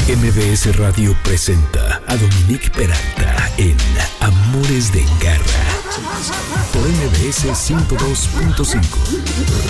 MBS Radio presenta a Dominique Peralta en Amores de Garra por MBS 102.5.